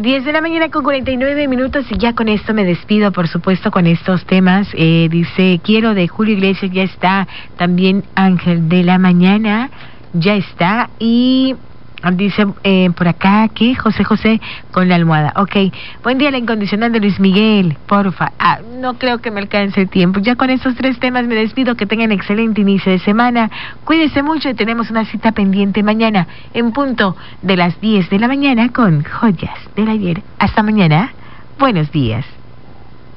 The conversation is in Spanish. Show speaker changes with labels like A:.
A: 10 de la mañana con 49 minutos y ya con esto me despido, por supuesto, con estos temas. Dice, quiero de Julio Iglesias, ya está. También Ángel de la Mañana, ya está. Y dice por acá que José con la almohada. Ok, buen día, la incondicional de Luis Miguel, porfa. No creo que me alcance el tiempo. Ya con estos 3 temas me despido. Que tengan excelente inicio de semana. Cuídense mucho y tenemos una cita pendiente mañana en punto de las 10 de la mañana con Joyas del Ayer. Hasta mañana. Buenos días.